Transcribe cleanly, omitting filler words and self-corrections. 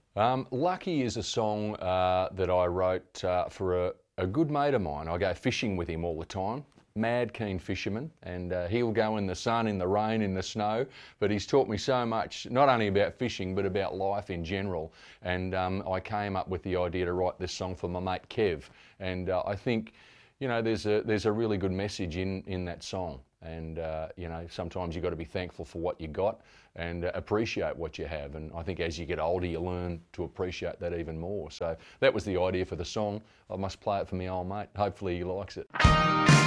Lucky is a song that I wrote for a good mate of mine. I go fishing with him all the time. Mad keen fisherman, and he'll go in the sun, in the rain, in the snow, but he's taught me so much, not only about fishing but about life in general. And I came up with the idea to write this song for my mate Kev, and I think, there's a really good message in that song. And sometimes you've got to be thankful for what you got and appreciate what you have. And I think as you get older, you learn to appreciate that even more. So that was the idea for the song. I must play it for my old mate. Hopefully he likes it.